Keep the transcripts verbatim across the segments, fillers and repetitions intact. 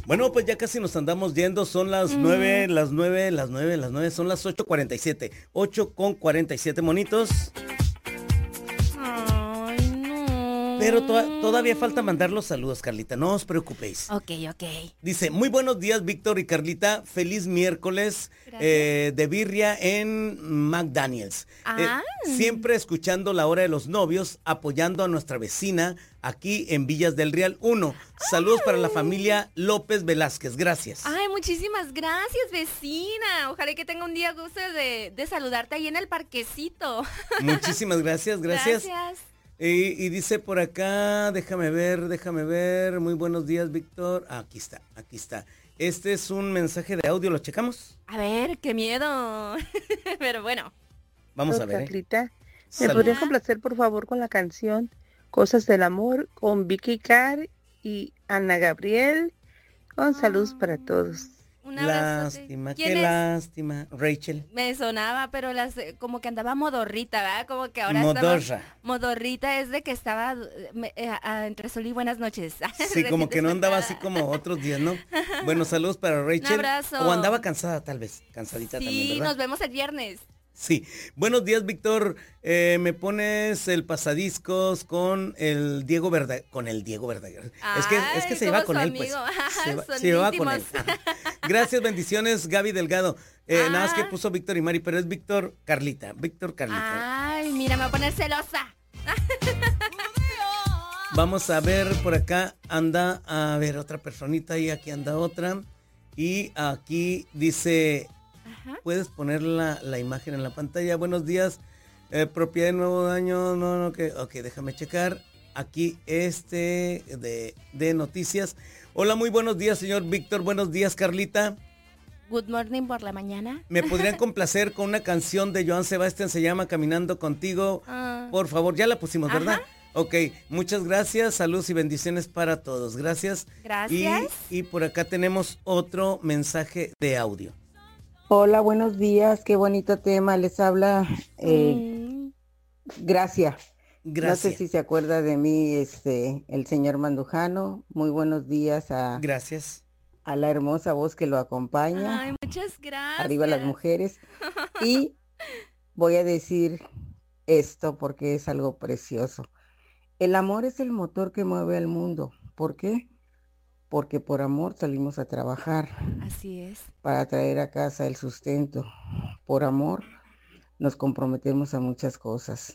Bueno, pues ya casi nos andamos yendo, son las mm. nueve, las nueve, las nueve, las nueve, son las ocho cuarenta y siete, ocho con cuarenta y siete monitos. Ay, no. Pero to- todavía falta mandar los saludos, Carlita, no os preocupéis. Ok, ok. Dice, muy buenos días, Víctor y Carlita, feliz miércoles eh, de birria en McDaniels. Ah. Eh, siempre escuchando La Hora de los Novios, apoyando a nuestra vecina aquí en Villas del Real uno. Saludos para la familia López Velázquez, gracias. Ay, muchísimas gracias, vecina. Ojalá que tenga un día gusto de, de saludarte ahí en el parquecito. Muchísimas gracias, gracias. Gracias. Y, y dice por acá, déjame ver, déjame ver. Muy buenos días, Víctor. Ah, aquí está, aquí está. Este es un mensaje de audio, ¿lo checamos? A ver, qué miedo. Pero bueno. Vamos Hola, a ver. ¿eh? Carlita, ¿me Salud. podrías complacer por favor con la canción Cosas del Amor con Vicky Carr y Ana Gabriel? Con saludos para todos. Un abrazo. Lástima, qué es? Lástima. Rachel. Me sonaba, pero las como que andaba modorrita, ¿verdad? Como que ahora Modorra. estaba... Modorrita es de que estaba me, eh, a, entre sol y buenas noches. Sí, como que no andaba así como otros días, ¿no? Bueno, saludos para Rachel. Un abrazo. O andaba cansada tal vez, cansadita sí, también, ¿verdad? Sí, nos vemos el viernes. Sí. Buenos días, Víctor. Eh, me pones el pasadiscos con el Diego Verdaguer. Con el Diego Verdaguer. Es que, es que se lleva con él, pues. Se, va, se lleva con él. Gracias, bendiciones, Gaby Delgado. Eh, ah. Nada más que puso Víctor y Mari, pero es Víctor Carlita. Víctor Carlita. Ay, mira, me va a poner celosa. Vamos a ver, por acá anda, a ver, otra personita y aquí anda otra. Y aquí dice... Puedes poner la, la imagen en la pantalla. Buenos días, eh, propiedad de nuevo daño. No, no, que, ok, déjame checar. Aquí este de, de noticias. Hola, muy buenos días, señor Víctor. Buenos días, Carlita. Good morning por la mañana. ¿Me podrían complacer con una canción de Joan Sebastián? Se llama Caminando Contigo. Uh, Por favor, ya la pusimos, ¿verdad? Ajá. Ok, muchas gracias. Saludos y bendiciones para todos. Gracias. Gracias. Y, y por acá tenemos otro mensaje de audio. Hola, buenos días, qué bonito tema, les habla eh, mm. Gracia. Gracias. No sé si se acuerda de mí, este, el señor Mandujano. Muy buenos días a, gracias. a la hermosa voz que lo acompaña. Ay, muchas gracias. Arriba las mujeres. Y voy a decir esto porque es algo precioso. El amor es el motor que mueve al mundo. ¿Por qué? Porque por amor salimos a trabajar. Así es. Para traer a casa el sustento. Por amor nos comprometemos a muchas cosas.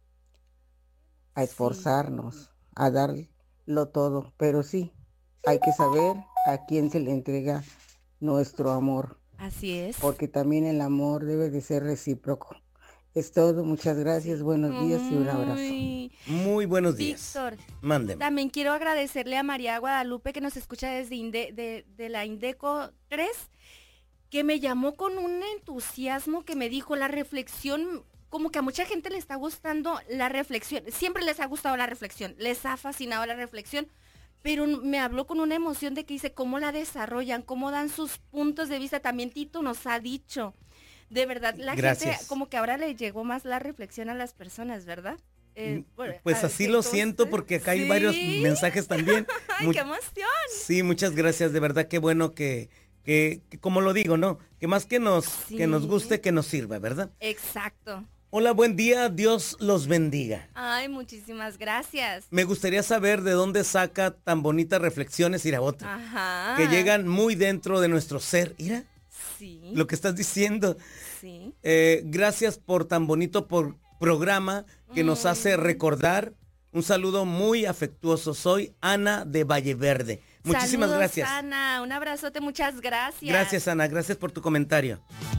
A esforzarnos, sí. A darlo todo. Pero sí, hay que saber a quién se le entrega nuestro amor. Así es. Porque también el amor debe de ser recíproco. Es todo, muchas gracias, buenos días y un abrazo. Muy buenos días. Víctor, mándeme. También quiero agradecerle a María Guadalupe que nos escucha desde Inde, de, de la Indeco tres, que me llamó con un entusiasmo que me dijo la reflexión, como que a mucha gente le está gustando la reflexión, siempre les ha gustado la reflexión, les ha fascinado la reflexión, pero me habló con una emoción de que dice cómo la desarrollan, cómo dan sus puntos de vista, también Tito nos ha dicho. De verdad, la Gracias. gente como que ahora le llegó más la reflexión a las personas, ¿verdad? Eh, pues así lo siento porque acá ¿sí? hay varios mensajes también. ¡Ay, qué emoción! Sí, muchas gracias, de verdad, qué bueno que, que, que como lo digo, ¿no? Que más que nos, sí. que nos guste, que nos sirva, ¿verdad? Exacto. Hola, buen día, Dios los bendiga. Ay, muchísimas gracias. Me gustaría saber de dónde saca tan bonitas reflexiones, Ira otra, Ajá. que llegan muy dentro de nuestro ser, Ira. Sí. Lo que estás diciendo. Sí. Eh, gracias por tan bonito por programa que mm. nos hace recordar. Un saludo muy afectuoso. Soy Ana de Valleverde. Muchísimas Saludos, gracias. Ana, un abrazote, muchas gracias. Gracias, Ana, gracias por tu comentario.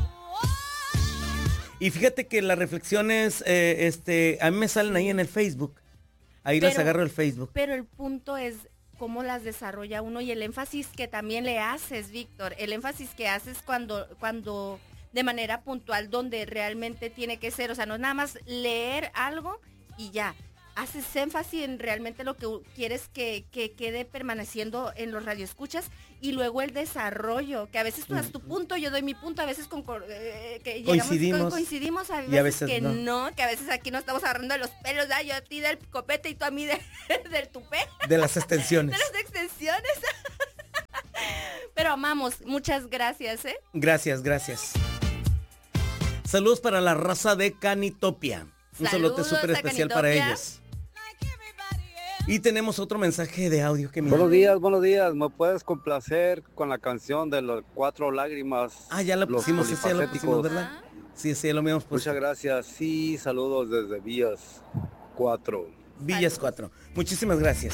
Y fíjate que las reflexiones, eh, este, a mí me salen ahí en el Facebook. Ahí pero, las agarro el Facebook. Pero el punto es cómo las desarrolla uno y el énfasis que también le haces, Víctor, el énfasis que haces cuando, cuando de manera puntual, donde realmente tiene que ser, o sea, no es nada más leer algo y ya, haces énfasis en realmente lo que quieres que, que quede permaneciendo en los radioescuchas y luego el desarrollo, que a veces tú das tu punto, yo doy mi punto, a veces con, eh, que coincidimos, llegamos, coincidimos, a veces, y a veces que no. no, que a veces aquí nos estamos agarrando de los pelos, ¿verdad? Yo a ti del copete y tú a mí de, del tupé. De las extensiones. De las extensiones. Pero amamos, muchas gracias, ¿eh? Gracias, gracias. Saludos para la raza de Canitopia. Un saludo súper especial para ellos. Y tenemos otro mensaje de audio que me... Buenos días, buenos días. ¿Me puedes complacer con la canción de las cuatro lágrimas? Ah, ya la pusimos, sí, ya la pusimos, ¿verdad? Sí, sí, lo habíamos puesto. Muchas gracias. Sí, saludos desde Villas cuatro. Villas cuatro. Muchísimas gracias.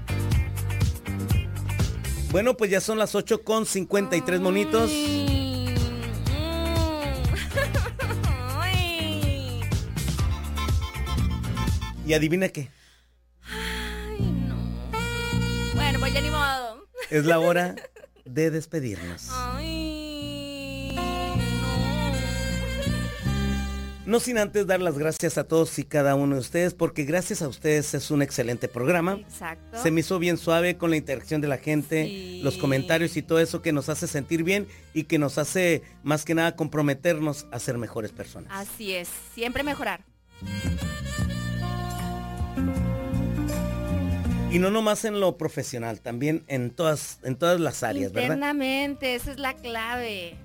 Bueno, pues ya son las ocho con cincuenta y tres monitos. Y adivina qué. Ay, no. Bueno, pues ya ni modo. Es la hora de despedirnos. Ay, no. No sin antes dar las gracias a todos y cada uno de ustedes, porque gracias a ustedes es un excelente programa. Exacto. Se me hizo bien suave con la interacción de la gente, Sí. los comentarios y todo eso que nos hace sentir bien y que nos hace más que nada comprometernos a ser mejores personas. Así es, siempre mejorar. Y no nomás en lo profesional, también en todas, en todas las áreas, ¿verdad? Internamente, esa es la clave.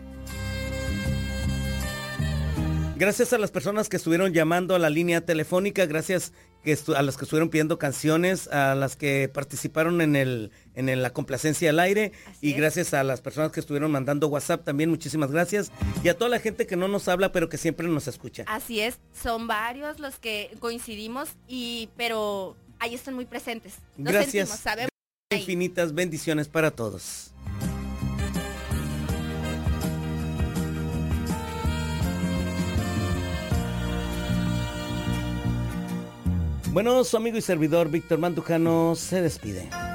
Gracias a las personas que estuvieron llamando a la línea telefónica, gracias que a las que estuvieron pidiendo canciones, a las que participaron en el en el, la complacencia al aire. Así y es. Gracias a las personas que estuvieron mandando WhatsApp también, muchísimas gracias. Y a toda la gente que no nos habla, pero que siempre nos escucha. Así es, son varios los que coincidimos, y pero ahí están muy presentes. Nos Gracias. Sentimos, sabemos. Infinitas bendiciones para todos. Bueno, su amigo y servidor Víctor Mandujano se despide.